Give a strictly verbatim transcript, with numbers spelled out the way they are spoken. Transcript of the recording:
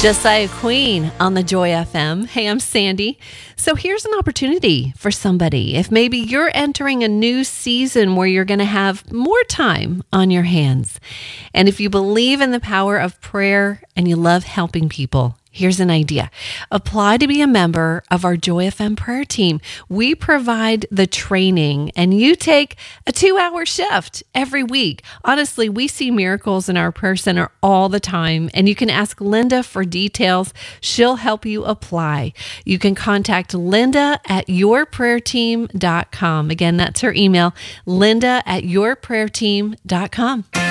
Josiah Queen on the Joy F M. Hey, I'm Sandy. So here's an opportunity for somebody. If maybe you're entering a new season where you're going to have more time on your hands, and if you believe in the power of prayer and you love helping people, here's an idea. Apply to be a member of our Joy F M prayer team. We provide the training and you take a two-hour shift every week. Honestly, we see miracles in our prayer center all the time, and you can ask Linda for details. She'll help you apply. You can contact Linda at your prayer team dot com. Again, that's her email, Linda at your prayer team dot com.